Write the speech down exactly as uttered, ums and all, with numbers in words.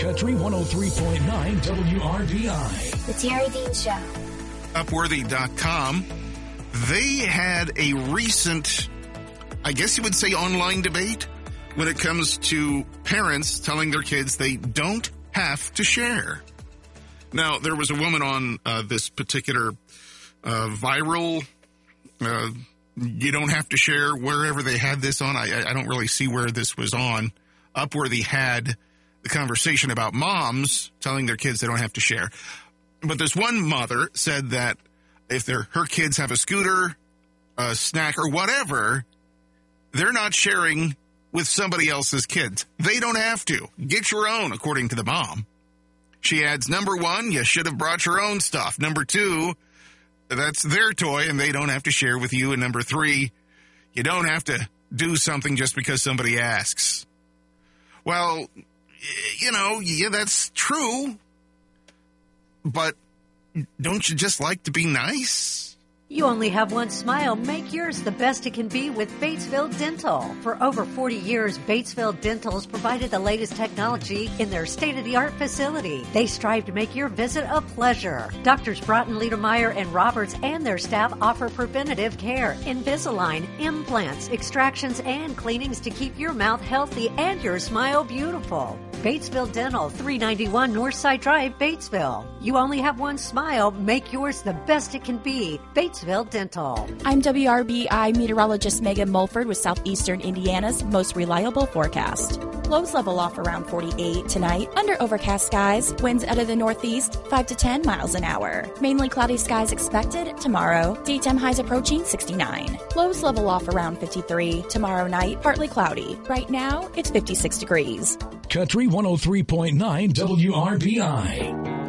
Country one oh three point nine W R B I. The Terry Dean Show. Upworthy dot com. They had a recent, I guess you would say, online debate when it comes to parents telling their kids they don't have to share. Now, there was a woman on uh, this particular uh, viral, uh, you don't have to share, wherever they had this on. I, I don't really see where this was on. Upworthy had the conversation about moms telling their kids they don't have to share. But this one mother said that if they're, her kids have a scooter, a snack, or whatever, they're not sharing with somebody else's kids. They don't have to. Get your own, according to the mom. She adds, number one, you should have brought your own stuff. Number two, that's their toy and they don't have to share with you. And number three, you don't have to do something just because somebody asks. Well, you know, yeah, that's true. But don't you just like to be nice? You only have one smile. Make yours the best it can be with Batesville Dental. For over forty years, Batesville Dental has provided the latest technology in their state-of-the-art facility. They strive to make your visit a pleasure. Doctors Broughton, Liedermeyer, and Roberts and their staff offer preventative care, Invisalign, implants, extractions, and cleanings to keep your mouth healthy and your smile beautiful. Batesville Dental, three ninety-one Northside Drive, Batesville. You only have one smile. Make yours the best it can be. Batesville Dental. I'm W R B I meteorologist Megan Mulford with Southeastern Indiana's most reliable forecast. Lows level off around forty-eight tonight. Under overcast skies. Winds out of the northeast, five to ten miles an hour. Mainly cloudy skies expected tomorrow. Daytime highs approaching sixty-nine. Lows level off around fifty-three. Tomorrow night, partly cloudy. Right now, it's fifty-six degrees. Country one oh three point nine W R B I.